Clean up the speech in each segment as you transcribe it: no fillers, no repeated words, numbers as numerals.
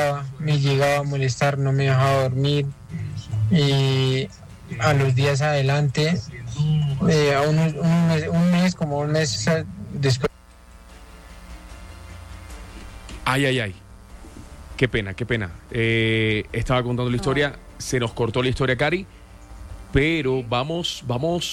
me llegaba a molestar, no me dejaba dormir. Y a los días adelante, a como un mes después. Ay. Qué pena. Estaba contando la historia, se nos cortó la historia, Cari, pero vamos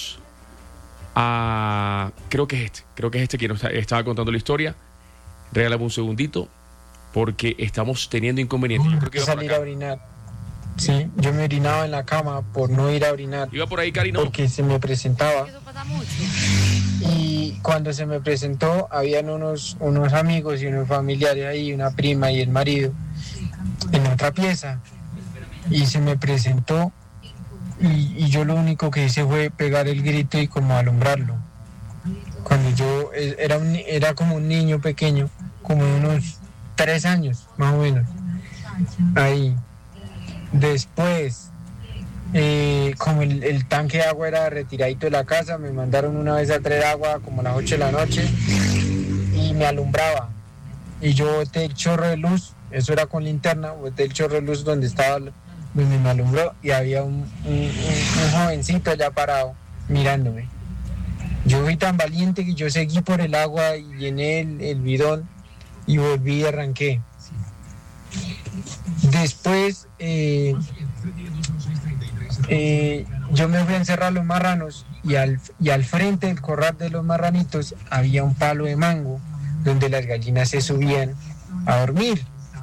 a... Creo que es este quien nos estaba contando la historia. Regálame un segundito, porque estamos teniendo inconvenientes. Yo creo que salir a orinar. Sí, yo me orinaba en la cama por no ir a orinar. Iba por ahí, Cari, ¿no? Porque se me presentaba. Eso pasa mucho. Y cuando se me presentó, habían unos amigos y unos familiares ahí, una prima y el marido, en otra pieza. Y se me presentó y yo lo único que hice fue pegar el grito y como alumbrarlo. Cuando yo era como un niño pequeño, como de unos 3 años, más o menos. Ahí. Después, como el tanque de agua era retiradito de la casa, me mandaron una vez a traer agua como a las 8 de la noche y me alumbraba. Y yo boté el chorro de luz, eso era con linterna, boté el chorro de luz donde me alumbró y había un jovencito allá parado mirándome. Yo fui tan valiente que yo seguí por el agua y llené el bidón y volví y arranqué. Después yo me fui a encerrar los marranos y al frente del corral de los marranitos había un palo de mango donde las gallinas se subían a dormir.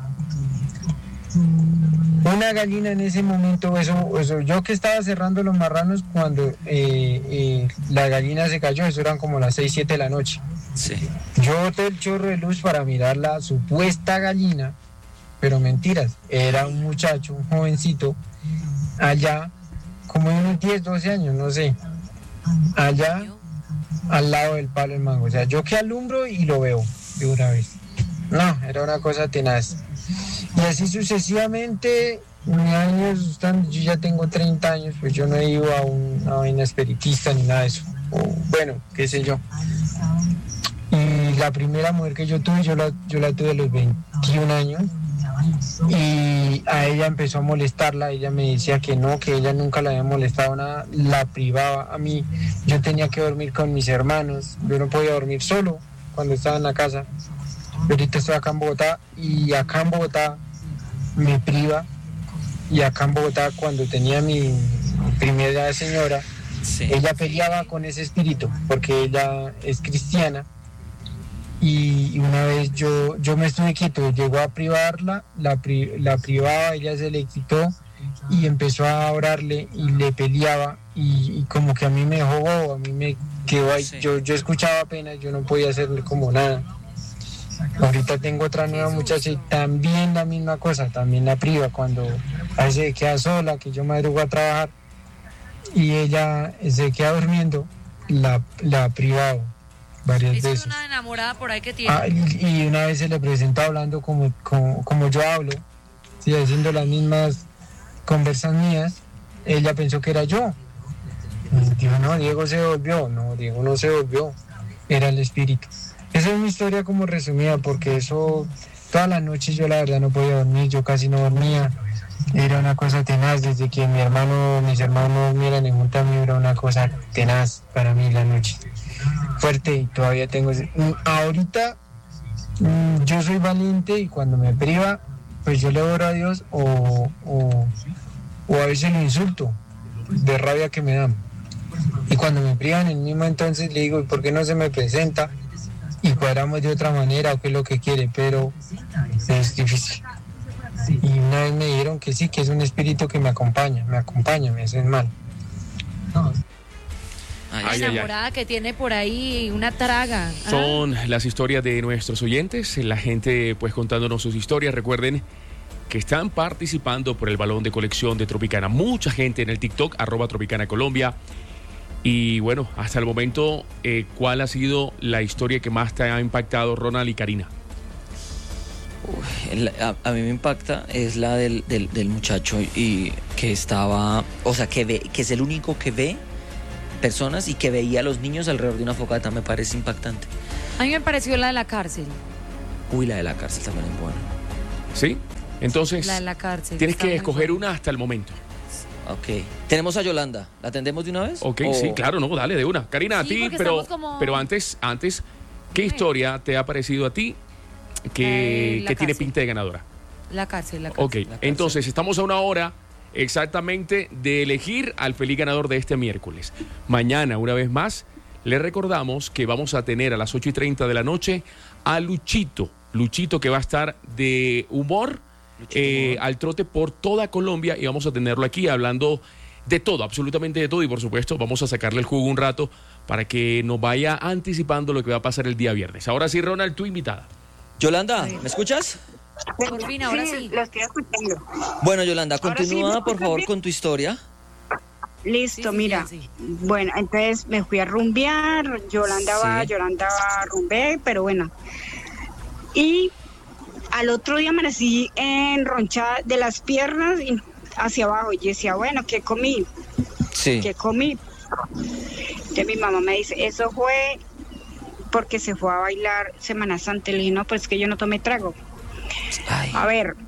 Una gallina en ese momento, eso yo que estaba cerrando los marranos cuando la gallina se cayó, eso eran como las 6, 7 de la noche. Sí. Yo boté el chorro de luz para mirar la supuesta gallina, pero mentiras, era un muchacho, un jovencito, allá, como de unos 10, 12 años, no sé, allá al lado del palo del mango. O sea, yo que alumbro y lo veo de una vez. No, era una cosa tenaz. Y así sucesivamente, años, yo ya tengo 30 años, pues yo no he ido a una vaina espiritista ni nada de eso. O, bueno, qué sé yo. Y la primera mujer que yo tuve, yo la tuve a los 21 años. Y a ella empezó a molestarla, ella me decía que no, que ella nunca la había molestado nada, la privaba a mí. Yo tenía que dormir con mis hermanos, yo no podía dormir solo cuando estaba en la casa. Ahorita estoy acá en Bogotá y acá en Bogotá me priva, y acá en Bogotá cuando tenía mi primera señora, Sí. ella peleaba con ese espíritu porque ella es cristiana. Y una vez yo me estuve quieto, llegó a privarla, la privaba, ella se le quitó y empezó a orarle y le peleaba y como que a mí me dejó bobo, a mí me quedó ahí, Sí. yo escuchaba apenas, yo no podía hacerle como nada. Ahorita tengo otra nueva muchacha y también la misma cosa, también la priva cuando a veces se queda sola, que yo madrugo a trabajar y ella se queda durmiendo, la privaba varias Eso es veces. una enamorada por ahí que tiene. Y una vez se le presentó hablando como yo hablo, sí, haciendo las mismas conversas mías, ella pensó que era yo. Y dijo, no, Diego se volvió. No, Diego no se volvió, era el espíritu. Esa es mi historia como resumida, porque eso, todas las noches yo la verdad no podía dormir, yo casi no dormía. Era una cosa tenaz, desde que mis hermanos miran en junta a mí, era una cosa tenaz para mí la noche. Fuerte, y todavía tengo ahorita yo soy valiente y cuando me priva pues yo le oro a Dios o a veces lo insulto de rabia que me dan, y cuando me privan en el mismo entonces le digo, ¿y por qué no se me presenta? Y cuadramos de otra manera o qué es lo que quiere, pero es difícil. Y una vez me dijeron que sí, que es un espíritu que me acompaña, me hace mal. Una Ay. enamorada que tiene por ahí una traga. Son las historias de nuestros oyentes, la gente pues contándonos sus historias. Recuerden que están participando por el balón de colección de Tropicana. Mucha gente en el TikTok, @Tropicana Colombia. Y bueno, hasta el momento, ¿cuál ha sido la historia que más te ha impactado, Ronald y Karina? A mí me impacta es la del muchacho y que estaba, o sea, que es el único que ve personas y que veía a los niños alrededor de una fogata. Me parece impactante. A mí me pareció la de la cárcel. Uy, la de la cárcel también es buena. ¿Sí? Entonces, La cárcel. tienes está que muy escoger buena. una hasta el momento. Ok. Tenemos a Yolanda. ¿La atendemos de una vez? Ok, ¿O- sí, claro, no, dale, de una. Karina, a Sí, ti, porque pero, estamos como- pero antes, ¿qué Dime. historia te ha parecido a ti que La tiene cárcel. pinta de ganadora? La cárcel, la cárcel. Ok, cárcel. entonces estamos a una hora exactamente de elegir al feliz ganador de este miércoles. Mañana, una vez más, le recordamos que vamos a tener a las 8:30 de la noche a Luchito. Luchito que va a estar de humor, Luchito, al trote por toda Colombia y vamos a tenerlo aquí hablando de todo, absolutamente de todo y por supuesto vamos a sacarle el jugo un rato para que nos vaya anticipando lo que va a pasar el día viernes. Ahora sí, Ronald, tu invitada. Yolanda, ¿me escuchas? Por fin, ahora sí. Lo estoy escuchando. Bueno, Yolanda, Ahora sí, continúa, ¿me por escuchas favor, bien? con tu historia. Listo, Sí, mira. sí. Bueno, entonces me fui a rumbear, Yolanda va a rumbear, pero bueno. Y al otro día amanecí enronchada de las piernas y hacia abajo. Y decía, bueno, ¿qué comí? Sí. ¿Qué comí? Entonces mi mamá me dice, eso fue porque se fue a bailar Semana Santa. Le dije, no, pues es que yo no tomé trago. Ay, A ver,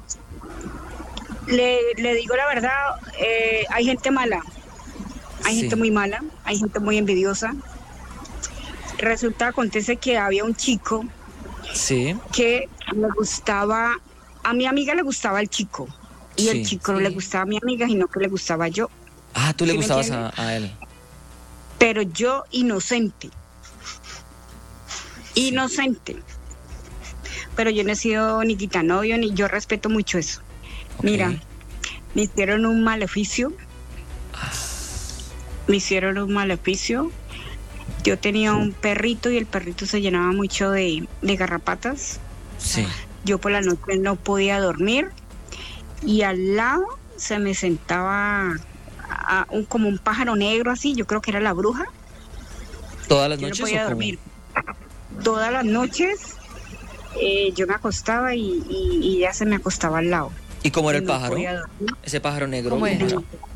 le digo la verdad, hay gente mala, hay Sí. gente muy mala, hay gente muy envidiosa. Resulta, acontece que había un chico sí. que le gustaba, a mi amiga le gustaba el chico, y Sí. el chico no le Sí. gustaba a mi amiga, sino que le gustaba yo. Ah, tú le ¿Sí me gustabas entiendes? a él. Pero yo inocente. Inocente. Pero yo no he sido ni quitanovio, ni yo respeto mucho eso. Ok. Mira, me hicieron un maleficio. Me hicieron un maleficio. Yo tenía un perrito y el perrito se llenaba mucho de garrapatas. Sí. Yo por la noche no podía dormir y al lado se me sentaba como un pájaro negro así, yo creo que era la bruja. ¿Todas las Yo no noches podía o cómo? dormir. Todas las noches yo me acostaba y ella se me acostaba al lado. ¿Y cómo era el No pájaro? podía dormir. Ese pájaro negro. ¿Cómo era?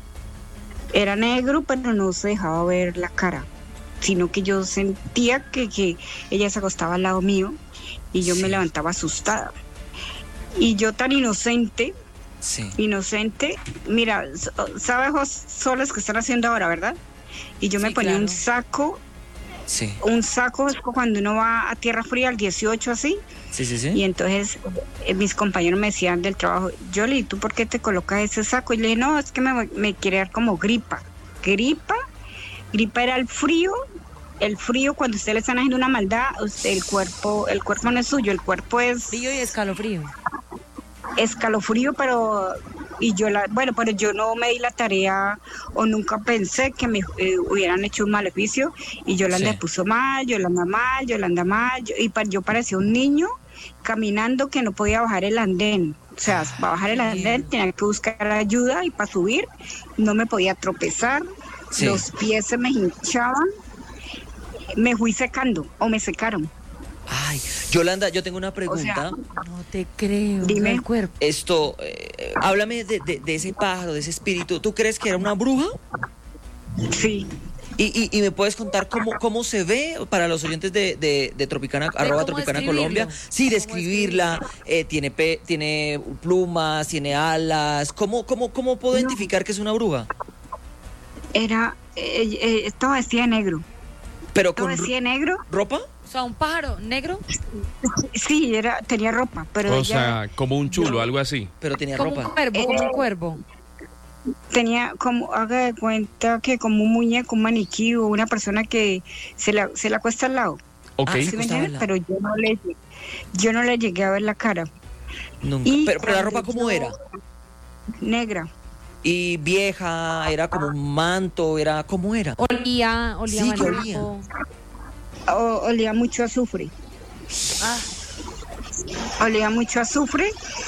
Era negro, pero no se dejaba ver la cara, sino que yo sentía que ella se acostaba al lado mío y yo Sí. me levantaba asustada. Y yo tan inocente, Sí. mira, ¿sabes los soles que están haciendo ahora, verdad? Y yo Sí, me ponía claro. Sí. un saco es cuando uno va a tierra fría, al 18 así, Sí, sí, y sí. entonces mis compañeros me decían del trabajo, Yoli, ¿tú por qué te colocas ese saco? Y le dije, no, es que me quiere dar como gripa. Gripa era el frío cuando usted le están haciendo una maldad, el cuerpo no es suyo, el cuerpo es Frío y escalofrío. escalofrío, pero pero yo no me di la tarea o nunca pensé que me hubieran hecho un maleficio y Yolanda Sí. se puso mal, Yolanda mal, yo parecía un niño caminando que no podía bajar el andén. O sea, para bajar el andén tenía que buscar ayuda y para subir no me podía tropezar, Sí. los pies se me hinchaban, me fui secando o me secaron. Ay, Yolanda, yo tengo una pregunta. No te creo. Dime. El cuerpo. Esto, háblame de ese pájaro, de ese espíritu. ¿Tú crees que era una bruja? Sí. Y me puedes contar cómo se ve para los oyentes de Tropicana, arroba cómo Tropicana describirlo. Colombia. Sí, ¿Cómo describirla. Tiene plumas, tiene alas. ¿Cómo puedo identificar que es una bruja? Era, todo vestía de negro. Pero Todo con vestía de negro. ropa. O sea, un pájaro negro. Sí, tenía ropa, pero O ella sea, como un chulo, algo así. Pero tenía Como un ropa. cuervo, como un cuervo. tenía como, haga de cuenta que como un muñeco, un maniquí o una persona que se le acuesta al lado. Ok. Ah, ¿Sí me acostaba al entiendes? lado. Pero yo no le llegué a ver la cara. Nunca. Y Pero la cuando ropa, ¿cómo yo- era? Negra. Y vieja, era como un manto, ¿cómo era? Olía Sí, que maluco. Olía mucho a azufre. Ah, Olía mucho a azufre.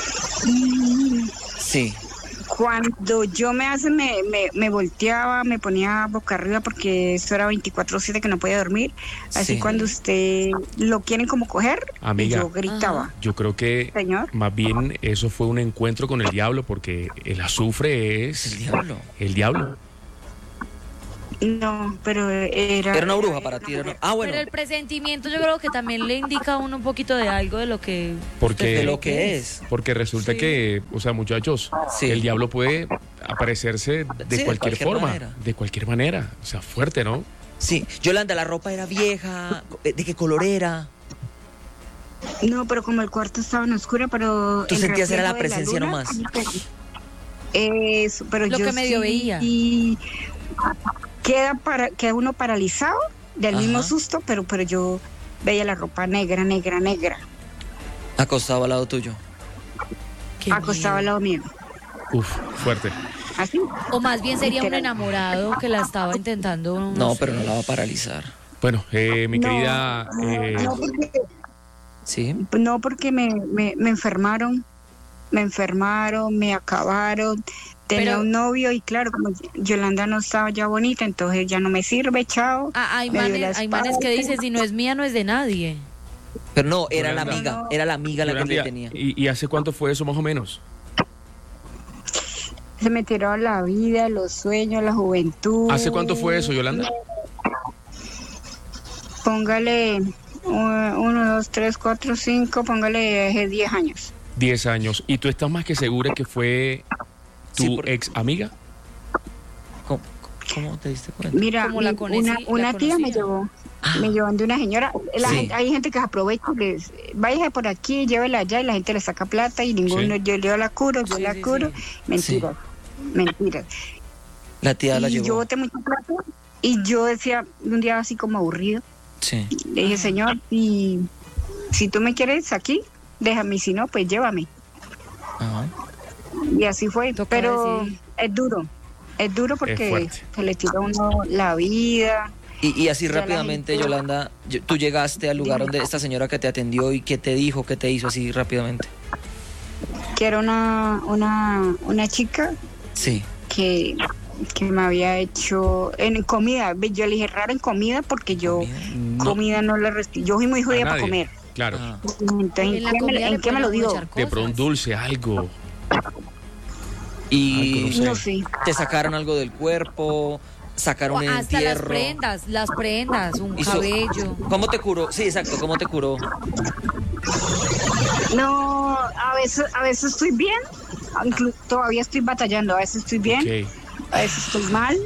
Sí. Cuando yo me volteaba, me ponía boca arriba porque esto era 24/7 que no podía dormir. Así Sí. cuando usted lo quieren como coger, Amiga. yo gritaba. Yo creo que Señor. más bien eso fue un encuentro con el diablo porque el azufre Es el es diablo. el diablo. No, pero era... Era una bruja para ti. Bueno. Pero el presentimiento yo creo que también le indica a uno un poquito de algo de lo que... Porque, De lo que es. Porque resulta Sí. que, o sea, muchachos, Sí. el diablo puede aparecerse de Sí, de cualquier cualquier forma, manera. de cualquier manera. O sea, fuerte, ¿no? Sí. Yolanda, la ropa era vieja. ¿De qué color era? No, pero como el cuarto estaba en oscuro, pero... Tú el sentías era la reflejo de presencia luna, nomás. Eso, pero Lo yo que medio sí- veía. Y queda uno paralizado del mismo Ajá. susto, pero yo veía la ropa negra, Acostado al lado tuyo. Qué acostado al miedo. lado mío. Uf, fuerte. Así. O más bien sería un Literal. enamorado que la estaba intentando... No, sé. pero no la va a paralizar. Bueno, mi No, querida... ¿Sí? No, porque me enfermaron, me acabaron. Tenía Pero- un novio y claro, como Yolanda no estaba ya bonita, entonces ya no me sirve, chao. Ah, hay Me dio la manes que espalda. dicen, si no es mía, no es de nadie. Pero no, era la Yolanda. amiga. Era la amiga la que Yolanda, le tenía. ¿y hace cuánto fue eso más o menos? Se me tiró la vida, los sueños, la juventud. ¿Hace cuánto fue eso, Yolanda? Póngale 1, 2, 3, 4, 5, póngale 10 años. 10 años. ¿Y tú estás más que segura que fue tu Sí, por- ex amiga? ¿Cómo te diste cuenta? Mira, Como la conocí- una la tía me conocía. llevó. Me llevan de una señora. Sí. Hay gente que se aprovecha, les vaya por aquí, llévela allá y la gente le saca plata y ninguno, Sí. yo la curo, yo Sí, la sí, curo. sí. Mentiras, mentiras. La tía la Y llevó. yo boté mucha plata y yo decía, un día así como aburrido, Sí. le dije, señor, y si tú me quieres aquí, déjame, y si no, pues llévame. Ajá. Y así fue, Toca pero decidir. es duro porque fuerte. se le tira a uno la vida. Y así Ya la rápidamente, gente- Yolanda, tú llegaste al lugar donde esta señora que te atendió y qué te dijo, qué te hizo así rápidamente. Que era una chica Sí. que me había hecho en comida. Yo le dije raro en comida porque yo Comida. comida no la respiro. Yo soy muy judía para nadie. comer. Claro. Ah. Entonces, En la comida ¿en le qué me pueden lo dio? aprovechar De pronto un cosas. dulce, algo. Y Algo, No sé. te sacaron algo del cuerpo, sacaron O el hasta las entierro. prendas, un Hizo- cabello. ¿Cómo te curó? Sí, exacto, ¿cómo te curó? No, a veces estoy bien, todavía estoy batallando, a veces estoy bien, Ok. a veces estoy mal.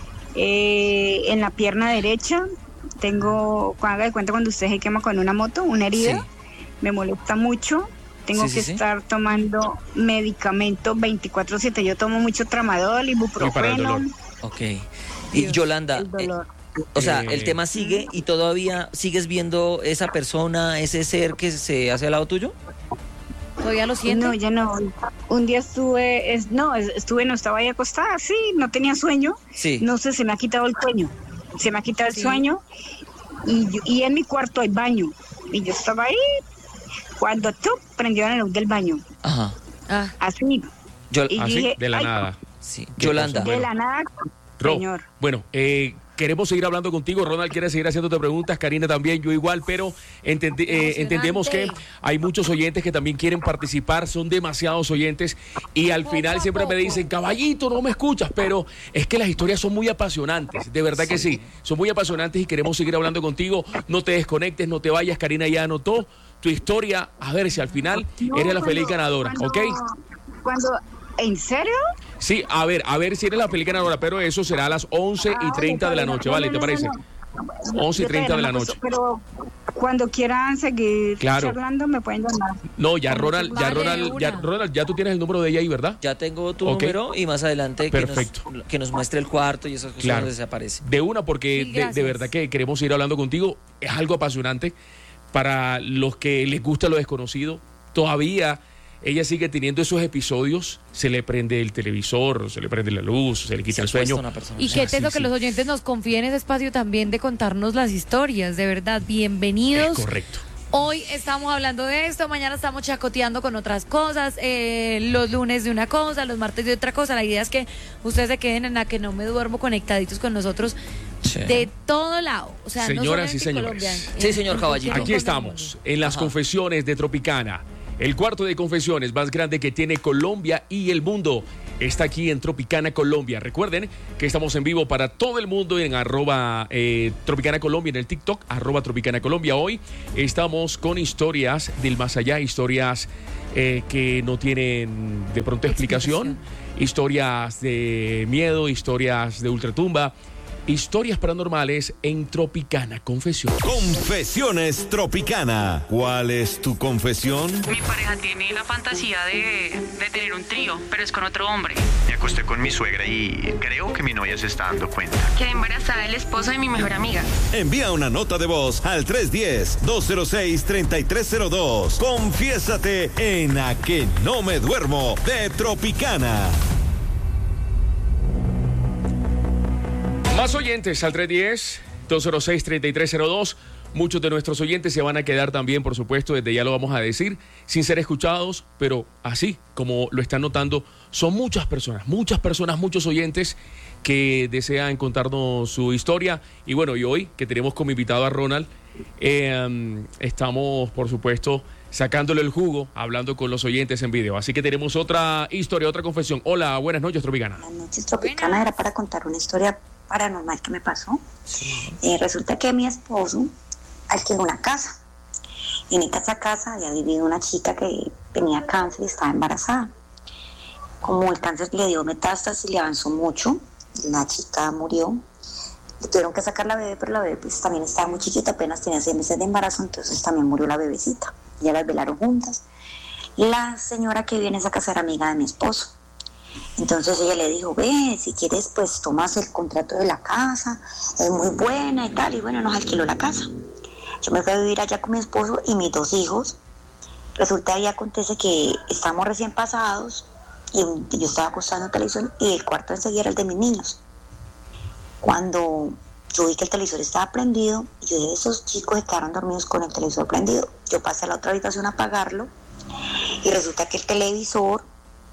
En la pierna derecha tengo, haga de cuenta cuando usted se quema con una moto, una herida, Sí. me molesta mucho. Tengo Sí, que sí, sí. estar tomando medicamentos 24/7. Yo tomo mucho tramadol, Y para el ibuprofeno. dolor. Ok. Y Yolanda, El dolor. o sea, Eh, el tema sigue y todavía sigues viendo esa persona, ese ser que se hace al lado tuyo. ¿Todavía lo siento? No, ya no. Un día estuve, no estaba ahí acostada, sí, no tenía sueño. Sí. No sé, se me ha quitado el sueño. Se me ha quitado el Sí. sueño. Y en mi cuarto hay baño. Y yo estaba ahí cuando tú prendió la luz del baño. Ajá. Ah, Así. Y Así, dije, de la ay, nada. Sí. Qué Yolanda. cosa. de la nada, Ro, señor. bueno, queremos seguir hablando contigo. Ronald quiere seguir haciéndote preguntas, Karina también, yo igual, pero entendemos que hay muchos oyentes que también quieren participar, son demasiados oyentes y al Poco final a siempre me poco. dicen, caballito, no me escuchas, pero es que las historias son muy apasionantes, de verdad que sí, son muy apasionantes y queremos seguir hablando contigo. No te desconectes, no te vayas, Karina ya anotó tu historia, a ver si al final No, eres la feliz cuando- ganadora, ¿ok? ¿En serio? Sí, a ver si eres la feliz ganadora, pero eso será a las 11:30 de la noche, ¿vale? ¿Te parece? 11:30 de la noche. Pero cuando quieran seguir Claro. charlando, me pueden llamar. No, ya Ronald, Vale, ya tú tienes el número de ella ahí, ¿verdad? Ya tengo tu Ok. número y más adelante Perfecto. que nos muestre el cuarto y esas cosas Claro. donde se aparece. De una, porque Mil de gracias. verdad que queremos seguir hablando contigo. Es algo apasionante para los que les gusta lo desconocido. Todavía ella sigue teniendo esos episodios. Se le prende el televisor, se le prende la luz, se le quita el Se acuesta sueño. una persona. y qué sí, teso que sí. los oyentes nos confíen ese espacio también de contarnos las historias, de verdad, Es bienvenidos. correcto. Hoy estamos hablando de esto, mañana estamos chacoteando con otras cosas, los lunes de una cosa, los martes de otra cosa. La idea es que ustedes se queden en la que no me duermo conectaditos con nosotros Sí. de todo lado. O sea, Señoras no y solo en señores. Colombia, Sí, señor Caballito. Aquí cualquier estamos, rincón en las Ajá. confesiones de Tropicana, el cuarto de confesiones más grande que tiene Colombia y el mundo. está aquí en Tropicana Colombia. Recuerden que estamos en vivo para todo el mundo en @Tropicana Colombia, en el TikTok, @Tropicana Colombia. Hoy estamos con historias del más allá, historias que no tienen de pronto explicación, historias de miedo, historias de ultratumba, historias paranormales en Tropicana Confesión. Confesiones Tropicana. ¿Cuál es tu confesión? Mi pareja tiene la fantasía de tener un trío, pero es con otro hombre. Me acosté con mi suegra y creo que mi novia se está dando cuenta. Quedé embarazada del esposo de mi mejor amiga. Envía una nota de voz al 310-206-3302. Confiésate en A Que No Me Duermo de Tropicana. Más oyentes al 310-206-3302. Muchos de nuestros oyentes se van a quedar también, por supuesto, desde ya lo vamos a decir, sin ser escuchados, pero así como lo están notando, son muchas personas, muchos oyentes que desean contarnos su historia. Y bueno, y hoy que tenemos como invitado a Ronald, estamos, por supuesto, sacándole el jugo, hablando con los oyentes en video. Así que tenemos otra historia, otra confesión. Hola, buenas noches, Tropicana. Buenas noches, Tropicana. Era para contar una historia paranormal que me pasó. Resulta que mi esposo alquiló una casa. Y en esa casa había vivido una chica que tenía cáncer y estaba embarazada. Como el cáncer le dio metástasis y le avanzó mucho, la chica murió. Le tuvieron que sacar la bebé, pero la bebé pues también estaba muy chiquita, apenas tenía 6 meses de embarazo, entonces también murió la bebecita. Ya las velaron juntas. La señora que vive en esa casa era amiga de mi esposo. Entonces ella le dijo, ve, si quieres pues tomas el contrato de la casa, es muy buena y tal, y bueno, nos alquiló la casa. Yo me fui a vivir allá con mi esposo y mis 2 hijos. Resulta y acontece que estamos recién pasados y yo estaba acostada en la televisión y el cuarto enseguida era el de mis niños. Cuando yo vi que el televisor estaba prendido, yo dije, esos chicos se quedaron dormidos con el televisor prendido. Yo pasé a la otra habitación a apagarlo y resulta que el televisor,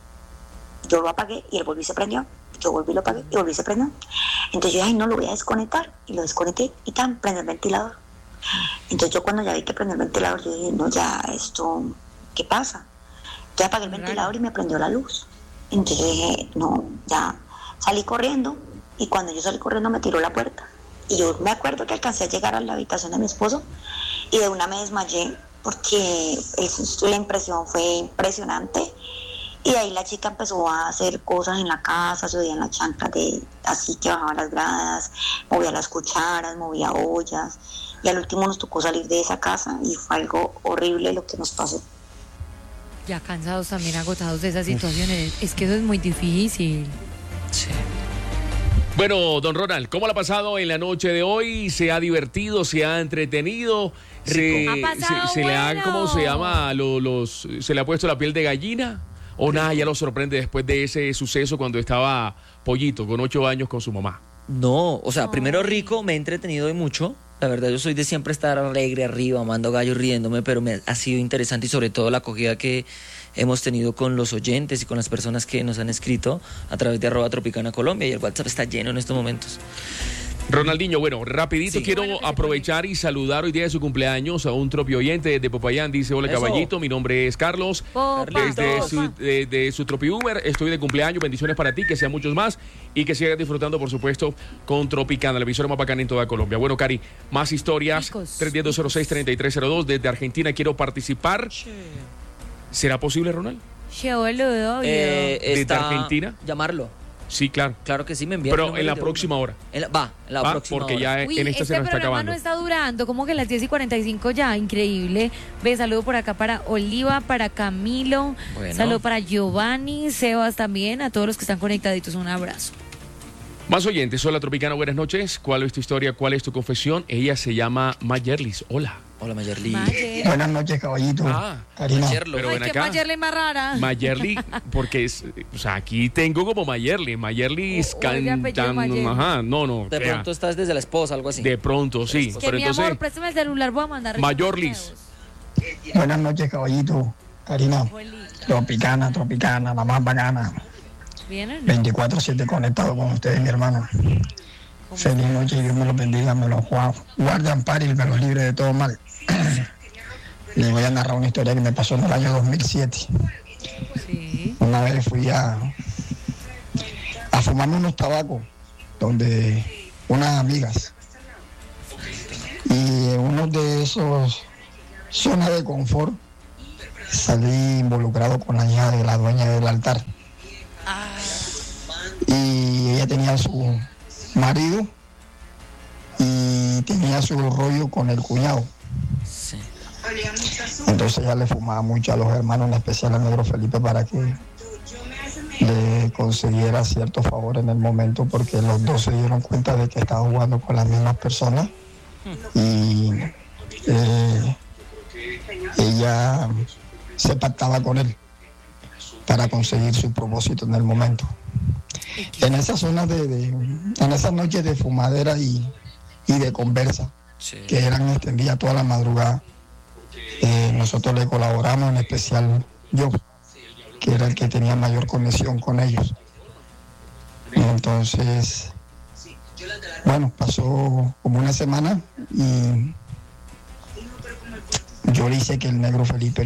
yo lo apagué y él volvió y se prendió. Yo volví y lo apagué y volví y se prendió. Entonces yo dije, ay, no, lo voy a desconectar. Y lo desconecté y tan, prende el ventilador. Entonces yo cuando ya vi que prendió el ventilador, yo dije, no, ya esto, ¿qué pasa? Yo apagué el ventilador y me prendió la luz. Entonces yo dije, no, ya salí corriendo y cuando yo salí corriendo me tiró la puerta. Y yo me acuerdo que alcancé a llegar a la habitación de mi esposo y de una me desmayé porque la impresión fue impresionante. Y ahí la chica empezó a hacer cosas en la casa, se oían las chanclas así que bajaba las gradas, movía las cucharas, movía ollas. Y al último nos tocó salir de esa casa y fue algo horrible lo que nos pasó. Ya cansados también, agotados de esas situaciones. Es que eso es muy difícil. Sí. Bueno, don Ronald, ¿cómo le ha pasado en la noche de hoy? ¿Se ha divertido? ¿Se ha entretenido? ¿Se le ha, ¿cómo se llama? ¿Se le ha puesto la piel de gallina? ¿O nada, ya lo sorprende después de ese suceso cuando estaba pollito, con 8 años con su mamá? No, o sea, primero rico, me he entretenido y mucho. La verdad, yo soy de siempre estar alegre arriba, amando gallo, riéndome, pero me ha sido interesante y sobre todo la acogida que hemos tenido con los oyentes y con las personas que nos han escrito a través de @Tropicana Colombia, y el WhatsApp está lleno en estos momentos. Ronaldinho, bueno, rapidito Sí. quiero aprovechar y saludar hoy día de su cumpleaños a un tropio oyente de Popayán. Dice, hola Eso. caballito, mi nombre es Carlos. Desde su Tropiumer, estoy de cumpleaños, bendiciones para ti, que sean muchos más y que sigas disfrutando, por supuesto, con Tropicana, la emisora más bacana en toda Colombia. Bueno, Cari, más historias, 310-206-3302, desde Argentina quiero participar. ¿Será posible, Ronald? Che, boludo, ¿Desde Argentina? Llamarlo. Sí, claro. Claro que sí, me envían. Pero en la próxima hora. En la próxima porque hora. ya Uy, en esta se nos está programa acabando. no está durando, como que las 10:45 ya, increíble. Ve, saludo por acá para Oliva, para Camilo, Bueno. saludo para Giovanni, Sebas también, a todos los que están conectaditos, un abrazo. Más oyentes, hola Tropicana, buenas noches. ¿Cuál es tu historia? ¿Cuál es tu confesión? Ella se llama Mayerlis. Hola. Hola, Mayerly. Buenas noches, caballito. Pero Karina. ven Ay, qué acá. Mayerly más rara. Mayerly, porque es, o sea, aquí tengo como Mayerly. Mayerly es O de apellido cantando. Mayerly. Ajá, no. De pronto estás desde la esposa, algo así. De pronto, sí. Que Pero mi entonces, amor, préstame el celular, voy a mandar. Mayorlis. Buenas noches, caballito. Karina. Tropicana, la más bacana. ¿Vienen? 24/7 conectado con ustedes, mi hermano. Feliz noche y Dios me los bendiga, me los guarde, ampare y me los libre de todo mal. Les voy a narrar una historia que me pasó en el año 2007. Sí. Una vez fui a a fumarme unos tabacos donde unas amigas. Y en uno de esos zonas de confort salí involucrado con la hija de la dueña del altar. Y ella tenía a su marido y tenía su rollo con el cuñado. Sí. Entonces ella le fumaba mucho a los hermanos, en especial al negro Felipe, para que le consiguiera cierto favor en el momento, porque los dos se dieron cuenta de que estaba jugando con las mismas personas y ella se pactaba con él para conseguir su propósito en el momento. En esas zonas en esas noches de fumadera y de conversa, Sí. que eran extendidas toda la madrugada, nosotros le colaboramos, en especial yo, que era el que tenía mayor conexión con ellos. Entonces, bueno, pasó como una semana y yo le hice que el negro Felipe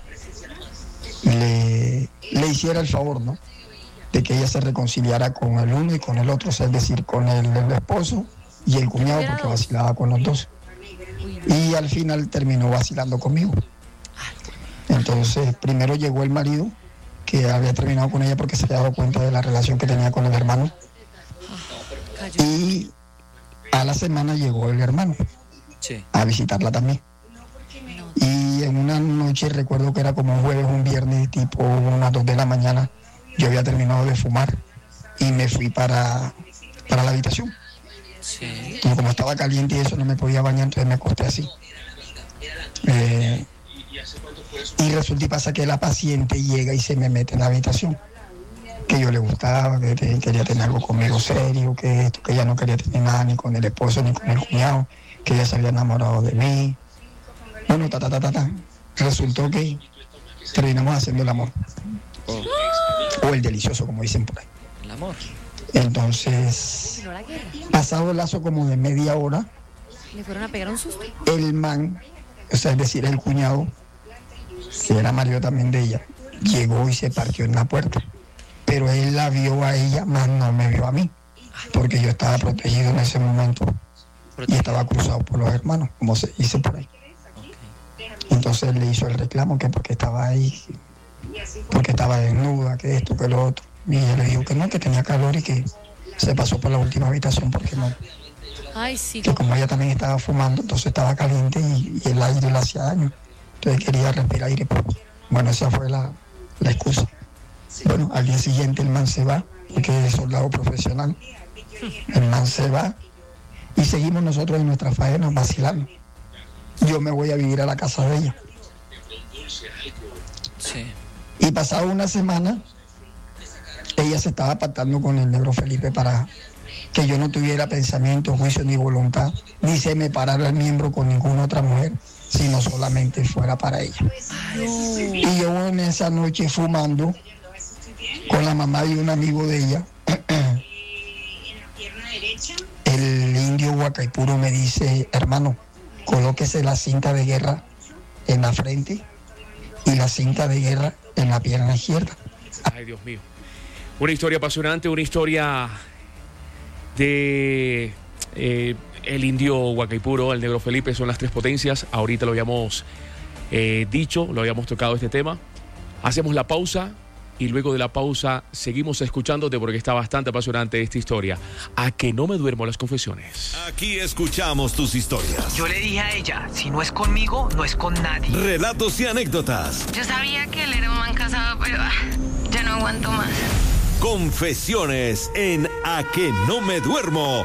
le hiciera el favor, ¿no?, de que ella se reconciliara con el uno y con el otro, es decir, con el esposo y el cuñado, porque vacilaba con los dos. Y al final terminó vacilando conmigo. Entonces, primero llegó el marido, que había terminado con ella porque se había dado cuenta de la relación que tenía con el hermano. Y a la semana llegó el hermano Sí. a visitarla también. Y en una noche, recuerdo que era como un jueves, un viernes, tipo unas 2 de la mañana, yo había terminado de fumar y me fui para la habitación. Sí. Y como estaba caliente y eso, no me podía bañar, entonces me acosté así. Y resulta y pasa que la paciente llega y se me mete en la habitación. Que yo le gustaba, que quería tener algo conmigo serio, que esto, que ella no quería tener nada ni con el esposo ni con el cuñado, que ella se había enamorado de mí. Bueno, resultó que terminamos haciendo el amor. O el delicioso, como dicen por ahí. El amor. Entonces, pasado el lazo como de media hora, Le fueron a pegar un susto. el man, o sea, es decir, el cuñado, que era marido también de ella, llegó y se partió en la puerta. Pero él la vio a ella, más no me vio a mí, porque yo estaba protegido en ese momento y estaba cruzado por los hermanos, como se dice por ahí. Entonces él le hizo el reclamo que porque estaba ahí, porque estaba desnuda, que esto, que lo otro. Y ella le dijo que no, que tenía calor y que se pasó por la última habitación porque no. Ay, sí. Que como ella también estaba fumando, entonces estaba caliente y el aire le hacía daño. Entonces quería respirar aire. Bueno, esa fue la excusa. Bueno, al día siguiente el man se va, porque es soldado profesional. El man se va y seguimos nosotros en nuestra faena vacilando. Yo me voy a vivir a la casa de ella. Sí. Y pasada una semana, ella se estaba pactando con el negro Felipe para que yo no tuviera pensamiento, juicio ni voluntad, ni se me parara el miembro con ninguna otra mujer, sino solamente fuera para ella. Y yo en esa noche fumando con la mamá de un amigo de ella, el indio Huacaipuro me dice: hermano, colóquese la cinta de guerra en la frente y la cinta de guerra en la pierna izquierda. Ay, Dios mío. Una historia apasionante, una historia de el indio Huacaipuro, el negro Felipe, son las tres potencias. Ahorita lo habíamos dicho, lo habíamos tocado este tema. Hacemos la pausa y luego de la pausa seguimos escuchándote porque está bastante apasionante esta historia. A que no me duermo las confesiones. Aquí escuchamos tus historias. Yo le dije a ella, si no es conmigo, no es con nadie. Relatos y anécdotas. Yo sabía que él era un man casado, pero ya no aguanto más. Confesiones en A que no me duermo.